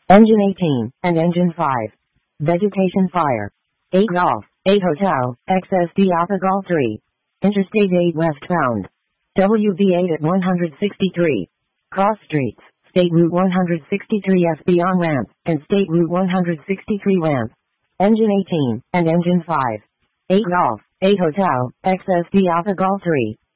Engine 18, and Engine 5. Vegetation fire. 8 Golf, 8 Hotel, XSD Alpha Golf 3. Interstate 8 westbound. WV8 at 163. Cross streets, State Route 163 FB on ramp, and State Route 163 ramp. Engine 18, and Engine 5. 8 Golf, 8 Hotel, XSD Alpha Golf 3.